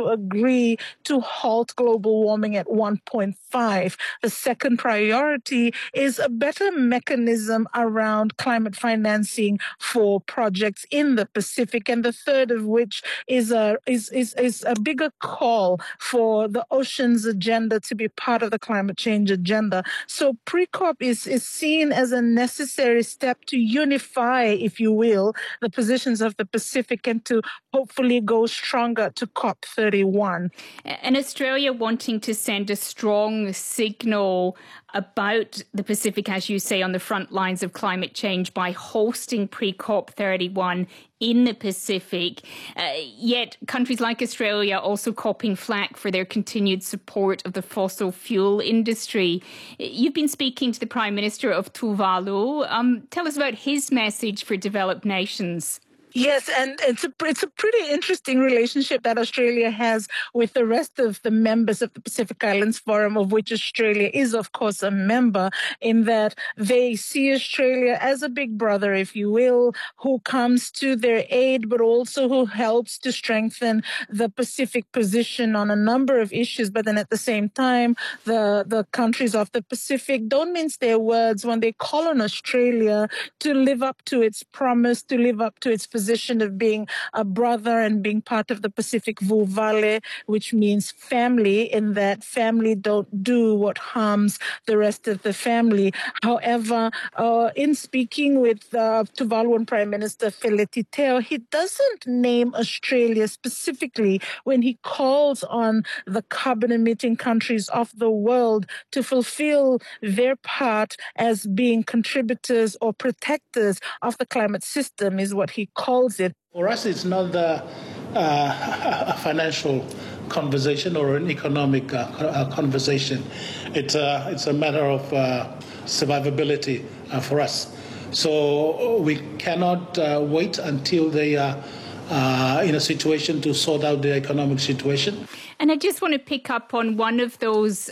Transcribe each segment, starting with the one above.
to agree to halt global warming at 1.5. The second priority is a better mechanism around climate financing for projects in the Pacific, and the third of which is a bigger call for the oceans agenda to be part of the climate change agenda. So pre-COP is seen as a necessary step to unify, if you will, the positions of the Pacific and to hopefully go stronger to COP31. And Australia wanting to send a strong signal about the Pacific, as you say, on the front lines of climate change by hosting pre-COP31 in the Pacific. Yet countries like Australia also copping flack for their continued support of the fossil fuel industry. You've been speaking to the Prime Minister of Tuvalu. Tell us about his message for developed nations. Yes, and it's a pretty interesting relationship that Australia has with the rest of the members of the Pacific Islands Forum, of which Australia is, of course, a member, in that they see Australia as a big brother, if you will, who comes to their aid, but also who helps to strengthen the Pacific position on a number of issues. But then at the same time, the countries of the Pacific don't mince their words when they call on Australia to live up to its promise, to live up to its position of being a brother and being part of the Pacific Vulvale, which means family, in that family don't do what harms the rest of the family. However, in speaking with Tuvaluan Prime Minister Feleti Teo, he doesn't name Australia specifically when he calls on the carbon-emitting countries of the world to fulfill their part as being contributors or protectors of the climate system, is what he calls it. For us, it's not a financial conversation or an economic conversation. It's a matter of survivability for us. So we cannot wait until they are in a situation to sort out the economic situation. And I just want to pick up on one of those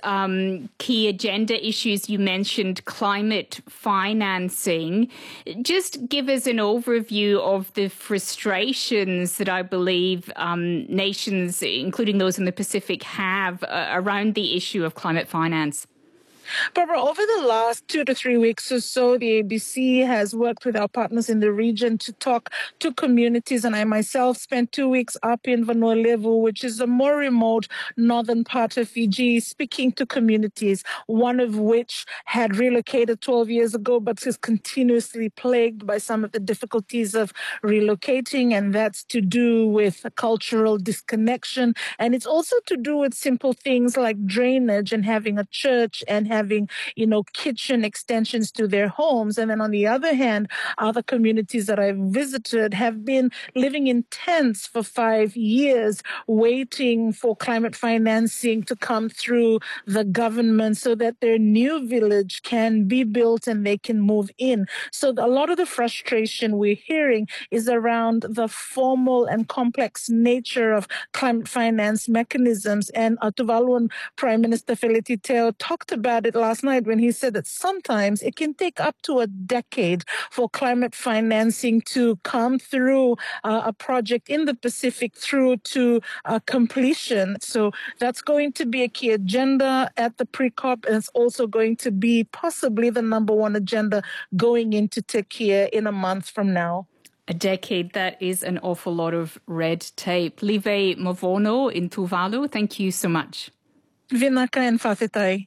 key agenda issues you mentioned, climate financing. Just give us an overview of the frustrations that I believe nations, including those in the Pacific, have around the issue of climate finance. Barbara, over the last 2 to 3 weeks or so, the ABC has worked with our partners in the region to talk to communities, and I myself spent 2 weeks up in Vanua Levu, which is a more remote northern part of Fiji, speaking to communities, one of which had relocated 12 years ago, but is continuously plagued by some of the difficulties of relocating, and that's to do with a cultural disconnection, and it's also to do with simple things like drainage and having a church and having, kitchen extensions to their homes. And then on the other hand, other communities that I've visited have been living in tents for 5 years, waiting for climate financing to come through the government so that their new village can be built and they can move in. So a lot of the frustration we're hearing is around the formal and complex nature of climate finance mechanisms. And Tuvaluan Prime Minister Feleti Teo talked about it last night when he said that sometimes it can take up to a decade for climate financing to come through a project in the Pacific through to completion. So that's going to be a key agenda at the pre-COP, and it's also going to be possibly the number one agenda going into Tekia in a month from now. A decade, that is an awful lot of red tape. Live Mavono in Tuvalu, thank you so much. Vinaka and Fathetai.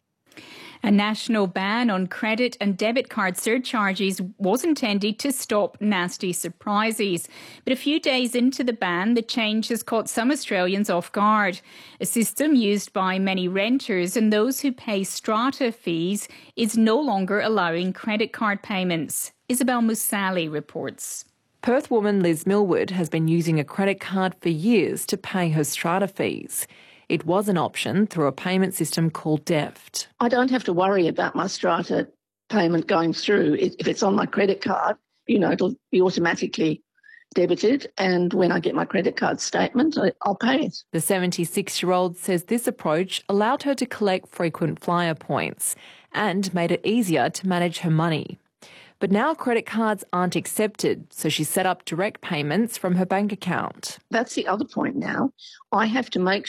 A national ban on credit and debit card surcharges was intended to stop nasty surprises. But a few days into the ban, the change has caught some Australians off guard. A system used by many renters and those who pay strata fees is no longer allowing credit card payments. Isabel Musali reports. Perth woman Liz Millwood has been using a credit card for years to pay her strata fees. It was an option through a payment system called Deft. I don't have to worry about my strata payment going through. If it's on my credit card, it'll be automatically debited, and when I get my credit card statement, I'll pay it. The 76-year-old says this approach allowed her to collect frequent flyer points and made it easier to manage her money. But now credit cards aren't accepted, so she set up direct payments from her bank account. That's the other point now. I have to make